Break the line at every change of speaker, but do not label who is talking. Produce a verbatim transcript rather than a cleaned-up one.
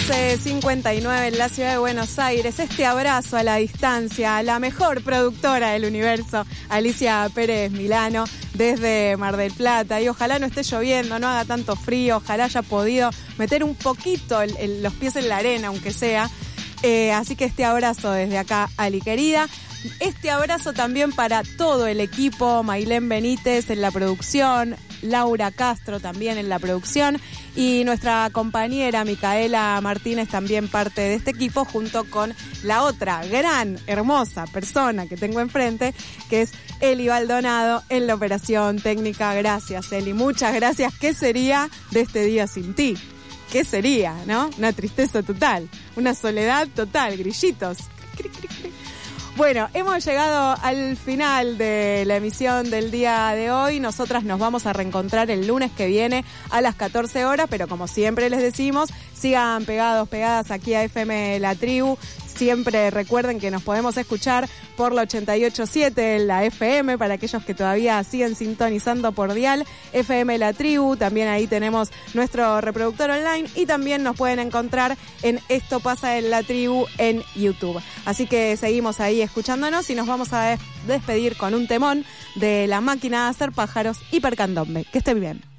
once cincuenta y nueve en la ciudad de Buenos Aires. Este abrazo a la distancia a la mejor productora del universo, Alicia Pérez Milano, desde Mar del Plata. Y ojalá no esté lloviendo, no haga tanto frío, ojalá haya podido meter un poquito el, el, los pies en la arena, aunque sea. Eh, así que este abrazo desde acá, Ali querida. Este abrazo también para todo el equipo, Mailén Benítez en la producción, Laura Castro también en la producción y nuestra compañera Micaela Martínez también parte de este equipo, junto con la otra gran, hermosa persona que tengo enfrente, que es Eli Baldonado en la operación técnica. Gracias, Eli, muchas gracias. ¿Qué sería de este día sin ti? ¿Qué sería, no? Una tristeza total, una soledad total, grillitos. Cri, cri, cri. Bueno, hemos llegado al final de la emisión del día de hoy. Nosotras nos vamos a reencontrar el lunes que viene a las catorce horas, pero como siempre les decimos, sigan pegados, pegadas aquí a F M La Tribu. Siempre recuerden que nos podemos escuchar por la ochenta y ocho punto siete, la F M, para aquellos que todavía siguen sintonizando por dial, F M La Tribu. También ahí tenemos nuestro reproductor online y también nos pueden encontrar en Esto Pasa en La Tribu en YouTube. Así que seguimos ahí escuchándonos y nos vamos a despedir con un temón de La Máquina de Hacer Pájaros, Hipercandombe. Que estén bien.